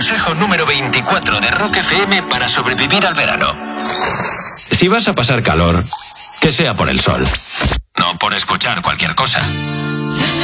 consejo número 24 de Rock FM para sobrevivir al verano. Si vas a pasar calor, que sea por el sol, no por escuchar cualquier cosa.